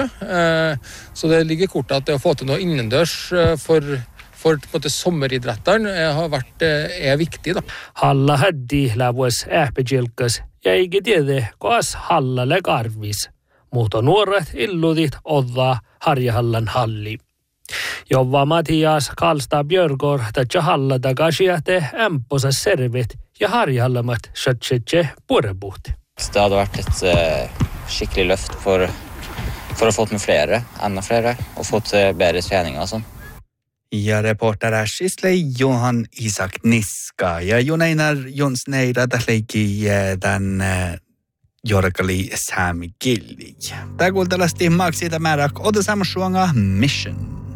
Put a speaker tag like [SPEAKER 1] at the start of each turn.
[SPEAKER 1] Så det ligger i kortet at det å få til noe innendørs for på en måte sommeridrettene er viktig da.
[SPEAKER 2] Halla häddi lävues ähpejilkas ja eikä tiedä, koas hallalle karvis. Mutta nuoret illudit odda Harjahallan halli. Jova Matias Karlstad Björgård tätsä halla takasiahte ämposa servet ja Harjahallamat sötsetse purepuhti.
[SPEAKER 3] Det hadde vært et skikkelig løft for å få med flere, enda flere, og fått bedre treninger og sånn.
[SPEAKER 4] Ja reportera Shisley Johan Isak Niska ja Juneinar Jonsneira tähleiki tämän Jorkali Sami Gilli. Tämä kuultelasti maaksi tämä määräk Ota Samusuanga Mission.